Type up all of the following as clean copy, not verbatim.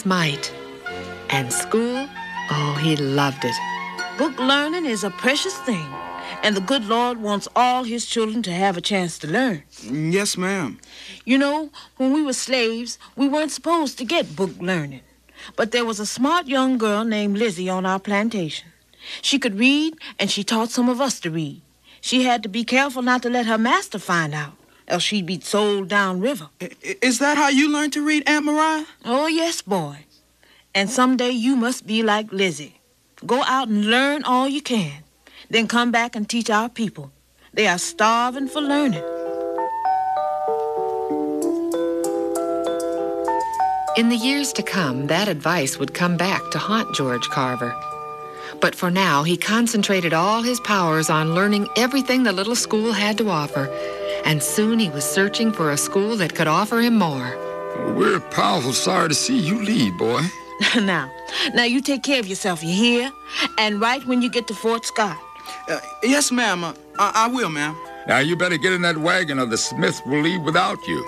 might. And school, oh, he loved it. Book learning is a precious thing, and the good Lord wants all his children to have a chance to learn. Yes, ma'am. You know, when we were slaves, we weren't supposed to get book learning. But there was a smart young girl named Lizzie on our plantation. She could read, and she taught some of us to read. She had to be careful not to let her master find out, else she'd be sold downriver. Is that how you learned to read, Aunt Mariah? Oh, yes, boy. And someday you must be like Lizzie. Go out and learn all you can. Then come back and teach our people. They are starving for learning. In the years to come, that advice would come back to haunt George Carver. But for now, he concentrated all his powers on learning everything the little school had to offer, and soon he was searching for a school that could offer him more. We're powerful sorry to see you leave, boy. Now you take care of yourself, you hear? And write when you get to Fort Scott. Yes, ma'am. I will, ma'am. Now you better get in that wagon or the Smith will leave without you.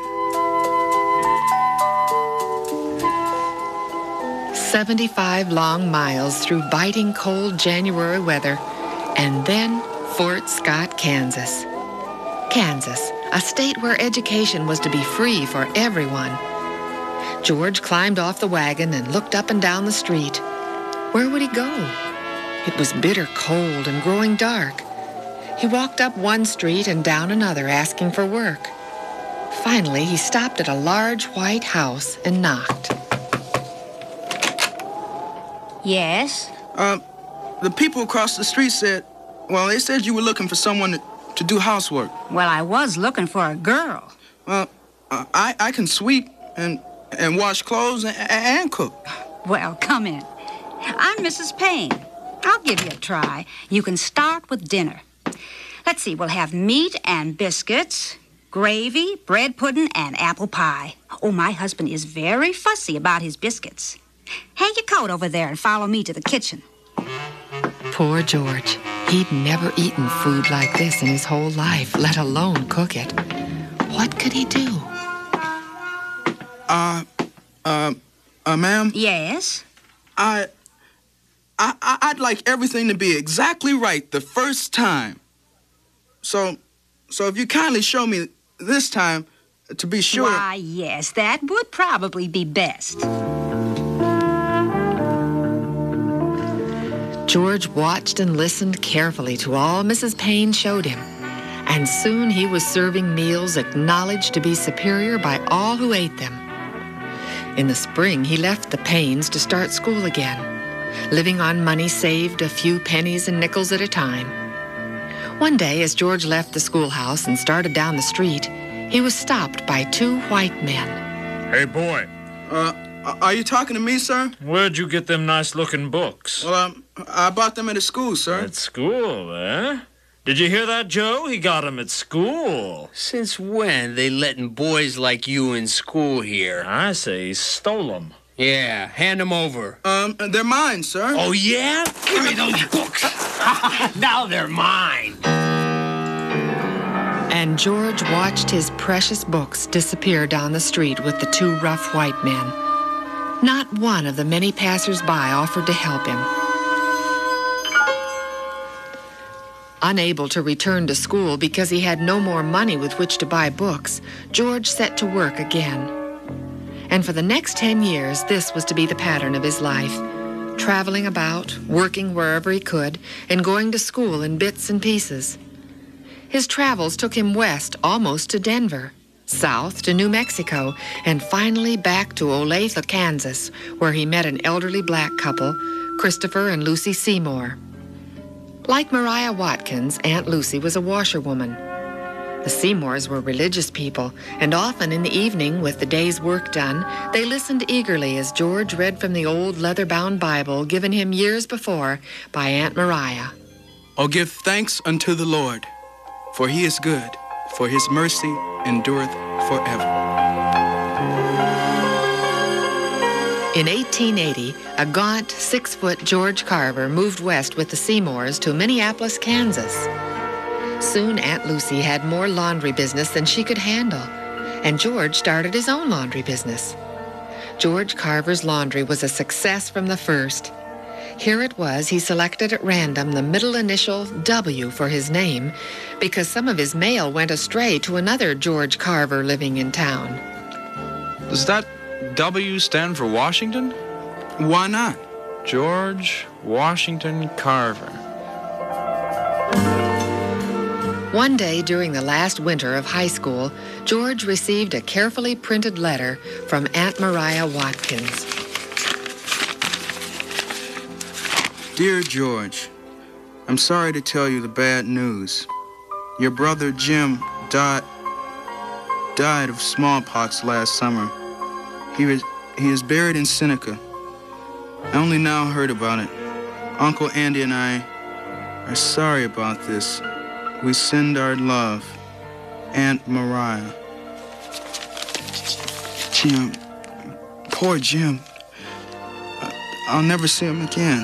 75 long miles through biting cold January weather, and then Fort Scott, Kansas. Kansas, a state where education was to be free for everyone. George climbed off the wagon and looked up and down the street. Where would he go? It was bitter cold and growing dark. He walked up one street and down another asking for work. Finally, he stopped at a large white house and knocked. Yes? The people across the street said, they said you were looking for someone to do housework. Well, I was looking for a girl. Well, I can sweep and wash clothes and cook. Well, come in. I'm Mrs. Payne. I'll give you a try. You can start with dinner. Let's see, we'll have meat and biscuits, gravy, bread pudding, and apple pie. Oh, my husband is very fussy about his biscuits. Hang your coat over there and follow me to the kitchen. Poor George. He'd never eaten food like this in his whole life, let alone cook it. What could he do? Ma'am? Yes? I'd like everything to be exactly right the first time. So if you kindly show me this time, to be sure... Why, yes, that would probably be best. George watched and listened carefully to all Mrs. Payne showed him, and soon he was serving meals acknowledged to be superior by all who ate them. In the spring, he left the Paynes to start school again, living on money saved a few pennies and nickels at a time. One day, as George left the schoolhouse and started down the street, he was stopped by two white men. Hey, boy. Are you talking to me, sir? Where'd you get them nice-looking books? Well, I bought them at a school, sir. At school, eh? Did you hear that, Joe? He got them at school. Since when they letting boys like you in school here? I say he stole them. Yeah, hand them over. They're mine, sir. Oh, yeah? Give me those books. Now they're mine. And George watched his precious books disappear down the street with the two rough white men. Not one of the many passers-by offered to help him. Unable to return to school because he had no more money with which to buy books, George set to work again. And for the next 10 years, this was to be the pattern of his life. Traveling about, working wherever he could, and going to school in bits and pieces. His travels took him west almost to Denver, south to New Mexico, and finally back to Olathe, Kansas, where he met an elderly black couple, Christopher and Lucy Seymour. Like Mariah Watkins, Aunt Lucy was a washerwoman. The Seymours were religious people, and often in the evening, with the day's work done, they listened eagerly as George read from the old leather-bound Bible given him years before by Aunt Mariah. Oh, give thanks unto the Lord, for he is good, for his mercy endureth forever. In 1880, a gaunt, 6-foot George Carver moved west with the Seymours to Minneapolis, Kansas. Soon Aunt Lucy had more laundry business than she could handle, and George started his own laundry business. George Carver's laundry was a success from the first. Here it was, he selected at random the middle initial W for his name because some of his mail went astray to another George Carver living in town. Does that W stand for Washington? Why not? George Washington Carver. One day during the last winter of high school, George received a carefully printed letter from Aunt Mariah Watkins. Dear George, I'm sorry to tell you the bad news. Your brother Jim died of smallpox last summer. He is buried in Seneca. I only now heard about it. Uncle Andy and I are sorry about this. We send our love. Aunt Mariah. Jim. Poor Jim. I'll never see him again.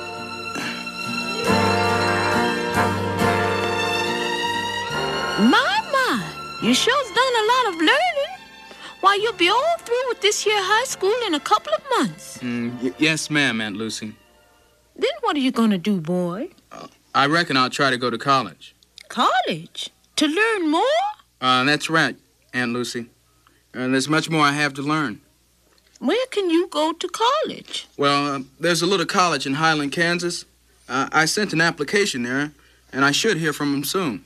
My, you sure's done a lot of learning. Why, you'll be all through with this here high school in a couple of months. Yes, ma'am, Aunt Lucy. Then what are you gonna do, boy? I reckon I'll try to go to college. College? To learn more? That's right, Aunt Lucy. There's much more I have to learn. Where can you go to college? Well, there's a little college in Highland, Kansas. I sent an application there, and I should hear from them soon.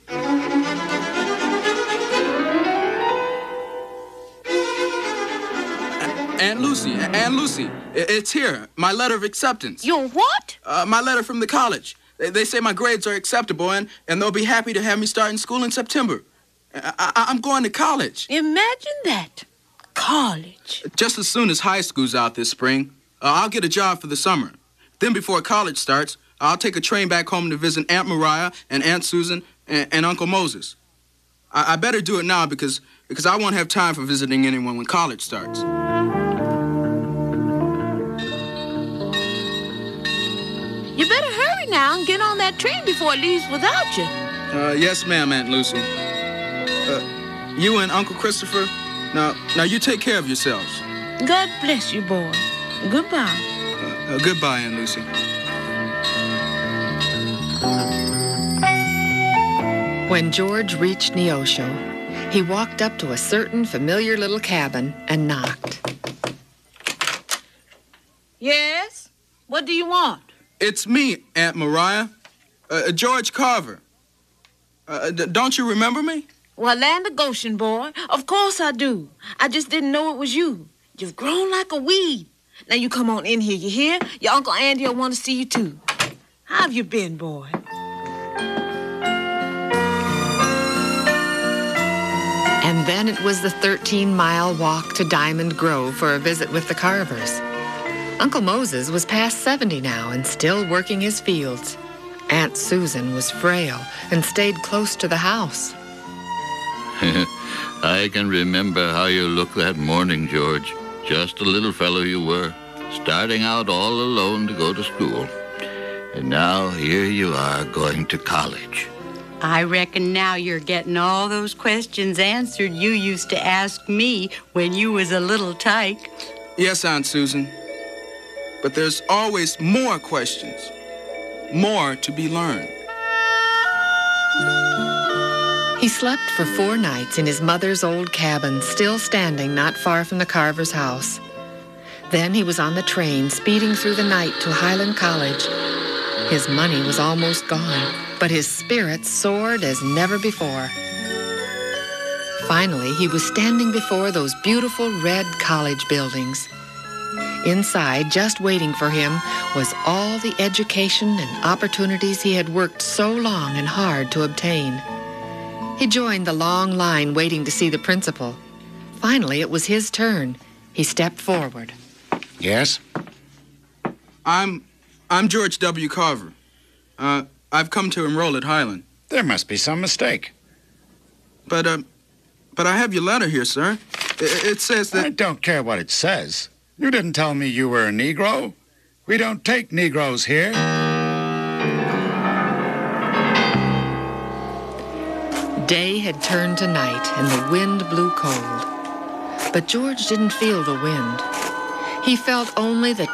Aunt Lucy, it's here. My letter of acceptance. Your what? My letter from the college. They say my grades are acceptable, and they'll be happy to have me start in school in September. I'm going to college. Imagine that. College. Just as soon as high school's out this spring, I'll get a job for the summer. Then before college starts, I'll take a train back home to visit Aunt Mariah and Aunt Susan and Uncle Moses. I better do it now because I won't have time for visiting anyone when college starts. You better hurry now and get on that train before it leaves without you. Yes, ma'am, Aunt Lucy. You and Uncle Christopher, now you take care of yourselves. God bless you, boy. Goodbye. Goodbye, Aunt Lucy. When George reached Neosho, he walked up to a certain familiar little cabin and knocked. Yes? What do you want? It's me, Aunt Mariah. George Carver. Don't you remember me? Well, land of Goshen, boy. Of course I do. I just didn't know it was you. You've grown like a weed. Now you come on in here, you hear? Your Uncle Andy will want to see you, too. How have you been, boy? And then it was the 13-mile walk to Diamond Grove for a visit with the Carvers. Uncle Moses was past 70 now and still working his fields. Aunt Susan was frail and stayed close to the house. I can remember how you looked that morning, George. Just a little fellow you were, starting out all alone to go to school. And now here you are going to college. I reckon now you're getting all those questions answered you used to ask me when you was a little tyke. Yes, Aunt Susan. But there's always more questions, more to be learned. He slept for 4 nights in his mother's old cabin, still standing not far from the Carver's house. Then he was on the train, speeding through the night to Highland College. His money was almost gone, but his spirits soared as never before. Finally, he was standing before those beautiful red college buildings. Inside, just waiting for him, was all the education and opportunities he had worked so long and hard to obtain. He joined the long line waiting to see the principal. Finally, it was his turn. He stepped forward. Yes? I'm George W. Carver. I've come to enroll at Highland. There must be some mistake. But I have your letter here, sir. It says that... I don't care what it says. You didn't tell me you were a Negro. We don't take Negroes here. Day had turned to night, and the wind blew cold. But George didn't feel the wind. He felt only the